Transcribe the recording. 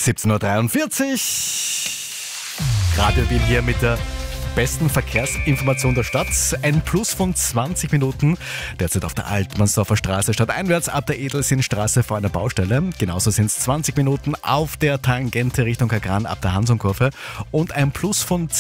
17:43 Uhr. Radio Wien hier mit der besten Verkehrsinformation der Stadt. Ein Plus von 20 Minuten. Derzeit auf der Altmannsdorfer Straße stadteinwärts ab der Edelsinnstraße vor einer Baustelle. Genauso sind es 20 Minuten auf der Tangente Richtung Kagran ab der Hansonkurve. Und ein Plus von